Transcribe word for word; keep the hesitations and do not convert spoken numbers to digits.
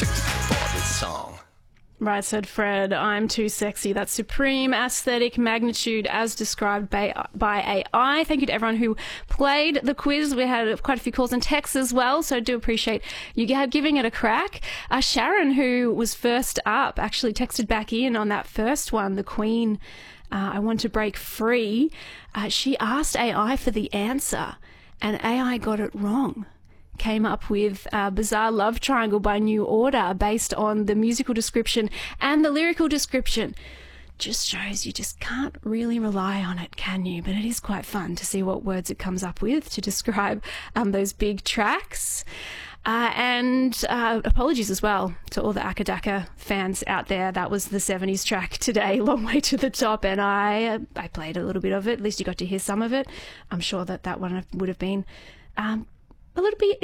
sexy for this song. Right, said Fred, I'm too sexy. That's supreme aesthetic magnitude as described by, by A I. Thank you to everyone who played the quiz. We had quite a few calls and texts as well, so I do appreciate you giving it a crack. Uh, Sharon, who was first up, actually texted back in on that first one, the Queen, uh, I Want to Break Free. Uh, she asked A I for the answer, and A I got it wrong. Came up with uh, Bizarre Love Triangle by New Order based on the musical description and the lyrical description. Just shows you just can't really rely on it, can you? But it is quite fun to see what words it comes up with to describe um, those big tracks. Uh, and uh, apologies as well to all the Akadaka fans out there. That was the seventies track today, Long Way to the Top, and I uh, I played a little bit of it. At least you got to hear some of it. I'm sure that that one would have been um, a little bit